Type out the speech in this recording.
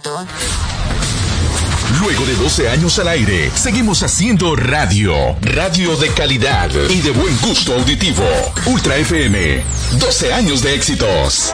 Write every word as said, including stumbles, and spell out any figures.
Luego de doce años al aire, seguimos haciendo radio. Radio de calidad y de buen gusto auditivo. Ultra F M. doce años de éxitos.